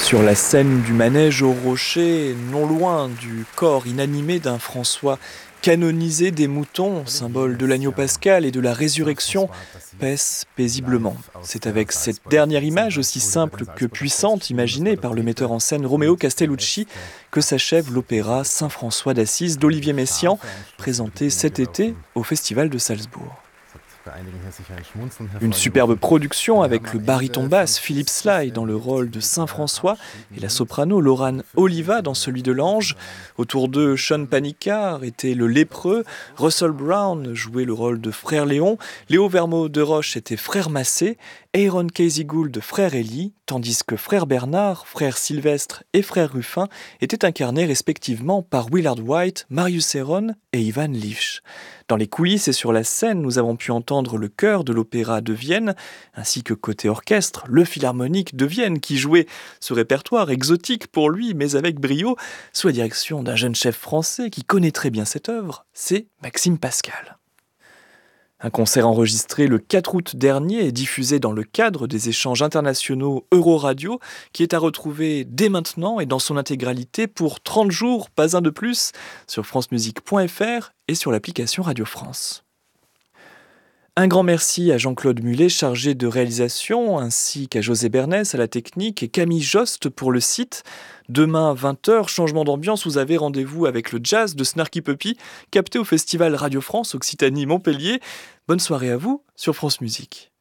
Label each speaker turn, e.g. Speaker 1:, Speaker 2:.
Speaker 1: Sur la scène du manège au rocher, non loin du corps inanimé d'un François canonisé, des moutons, symbole de l'agneau pascal et de la résurrection, paissent paisiblement. C'est avec cette dernière image, aussi simple que puissante, imaginée par le metteur en scène Romeo Castellucci, que s'achève l'opéra Saint-François d'Assise d'Olivier Messiaen, présenté cet été au Festival de Salzbourg. Une superbe production avec le baryton basse Philippe Sly dans le rôle de Saint-François et la soprano Laurane Oliva dans celui de l'ange. Autour d'eux, Sean Panicard était le lépreux, Russell Brown jouait le rôle de frère Léon, Léo Vermeau de Roche était frère Massé, Aaron Casey Gould frère Élie, tandis que frère Bernard, frère Sylvestre et frère Ruffin étaient incarnés respectivement par Willard White, Marius Heron et Ivan Lifsch. Dans les coulisses et sur la scène, nous avons pu entendre le chœur de l'Opéra de Vienne, ainsi que côté orchestre, le Philharmonique de Vienne, qui jouait ce répertoire exotique pour lui, mais avec brio, sous la direction d'un jeune chef français qui connaît très bien cette œuvre, c'est Maxime Pascal. Un concert enregistré le 4 août dernier et diffusé dans le cadre des échanges internationaux Euroradio, qui est à retrouver dès maintenant et dans son intégralité pour 30 jours, pas un de plus, sur francemusique.fr et sur l'application Radio France. Un grand merci à Jean-Claude Mulet, chargé de réalisation, ainsi qu'à José Bernès à la technique et Camille Jost pour le site. Demain, 20h, changement d'ambiance, vous avez rendez-vous avec le jazz de Snarky Puppy, capté au Festival Radio France Occitanie Montpellier. Bonne soirée à vous sur France Musique.